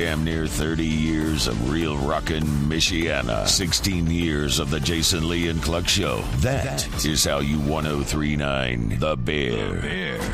damn near 30 years of real rockin' Michiana. 16 years of the Jason Lee and Cluck Show. That is how you 1039 The Bear.